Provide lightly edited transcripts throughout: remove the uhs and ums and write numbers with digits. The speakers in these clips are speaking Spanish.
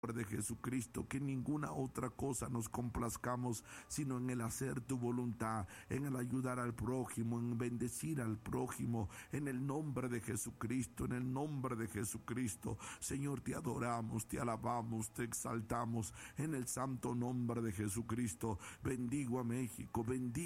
de Jesucristo, que ninguna otra cosa nos complazcamos, sino en el hacer tu voluntad, en el ayudar al prójimo, en bendecir al prójimo, en el nombre de Jesucristo, en el nombre de Jesucristo. Señor, te adoramos, te alabamos, te exaltamos, en el santo nombre de Jesucristo. Bendigo a México,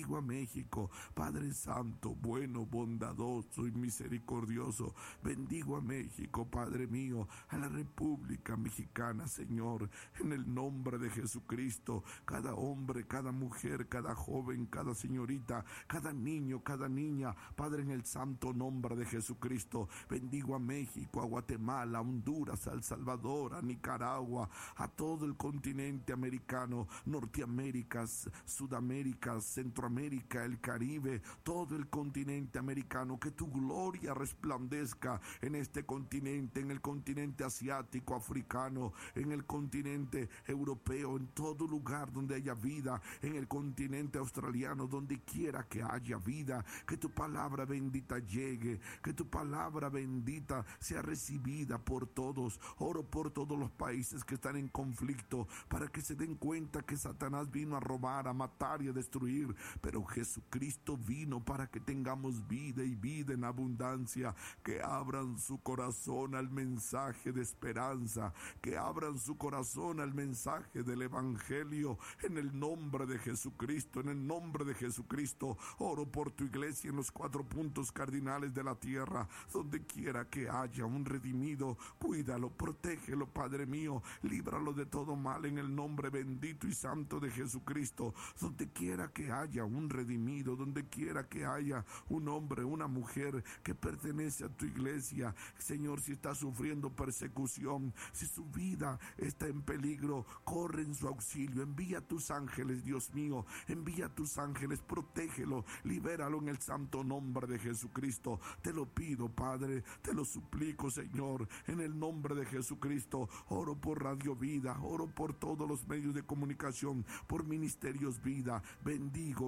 Padre Santo, bueno, bondadoso y misericordioso. Bendigo a México, Padre mío, a la República Mexicana, Señor, en el nombre de Jesucristo. Cada hombre, cada mujer, cada joven, cada señorita, cada niño, cada niña, Padre, en el santo nombre de Jesucristo. Bendigo a México, a Guatemala, a Honduras, a El Salvador, a Nicaragua, a todo el continente americano, Norteamérica, Sudamérica, Centroamérica, el Caribe, todo el continente americano. Que tu gloria resplandezca en este continente, en el continente asiático, africano, en el continente europeo, en todo lugar donde haya vida, en el continente australiano, donde quiera que haya vida. Que tu palabra bendita llegue, que tu palabra bendita sea recibida por todos. Oro por todos los países que están en conflicto, para que se den cuenta que Satanás vino a robar, a matar y a destruir, pero Jesucristo vino para que tengamos vida y vida en abundancia. Que abran su corazón al mensaje de esperanza, que abran su corazón al mensaje del Evangelio, en el nombre de Jesucristo, en el nombre de Jesucristo. Oro por tu iglesia en los 4 puntos cardinales de la tierra, donde quiera que haya un redimido, cuídalo, protégelo, Padre mío, líbralo de todo mal, en el nombre bendito y santo de Jesucristo. Donde quiera que haya un redimido, donde quiera que haya un hombre, una mujer que pertenece a tu iglesia, Señor, si está sufriendo persecución, si su vida está en peligro, corre en su auxilio. Envía tus ángeles, Dios mío, envía tus ángeles, protégelo, libéralo en el santo nombre de Jesucristo. Te lo pido, Padre, te lo suplico, Señor, en el nombre de Jesucristo. Oro por Radio Vida, oro por todos los medios de comunicación, por Ministerios Vida. Bendigo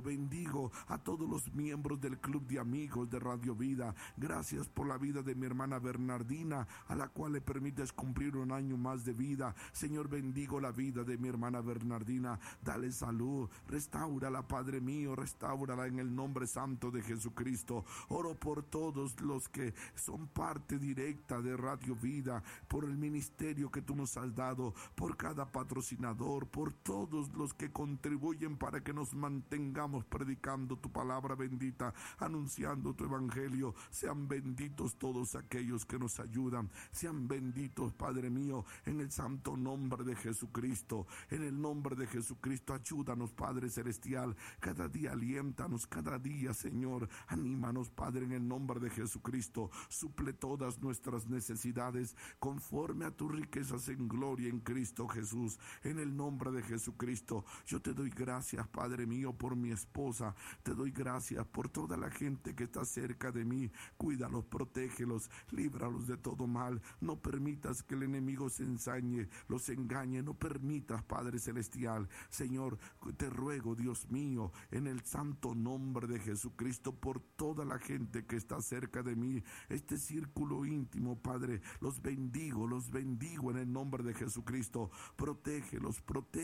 a todos los miembros del Club de Amigos de Radio Vida. Gracias por la vida de mi hermana Bernardina, a la cual le permites cumplir un año más de vida. Señor, bendigo la vida de mi hermana Bernardina. Dale salud, restáurala, Padre mío, restáurala en el nombre santo de Jesucristo. Oro por todos los que son parte directa de Radio Vida, por el ministerio que tú nos has dado, por cada patrocinador, por todos los que contribuyen para que nos mantengamos predicando tu palabra bendita, anunciando tu evangelio. Sean benditos todos aquellos que nos ayudan, sean benditos, Padre mío, en el santo nombre de Jesucristo. En el nombre de Jesucristo, ayúdanos, Padre celestial, cada día aliéntanos, cada día, Señor, anímanos, Padre, en el nombre de Jesucristo. Suple todas nuestras necesidades conforme a tus riquezas en gloria en Cristo Jesús. En el nombre de Jesucristo, yo te doy gracias, Padre mío, por mi esposa. Te doy gracias por toda la gente que está cerca de mí. Cuídalos, protégelos, líbralos de todo mal. No permitas que el enemigo se ensañe, los engañe. No permitas, Padre celestial. Señor, te ruego, Dios mío, en el santo nombre de Jesucristo, por toda la gente que está cerca de mí, este círculo íntimo, Padre, los bendigo en el nombre de Jesucristo. Protégelos,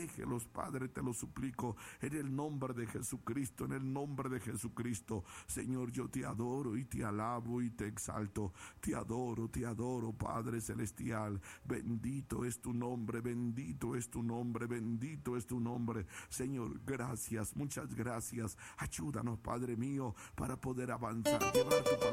Padre, te lo suplico, en el nombre de Jesucristo, en el nombre de Jesucristo. Señor, yo te adoro y te alabo y te exalto. Te adoro, Padre celestial. Bendito es tu nombre, bendito es tu nombre, bendito es tu nombre. Señor, gracias, muchas gracias. Ayúdanos, Padre mío, para poder avanzar, llevar tu palabra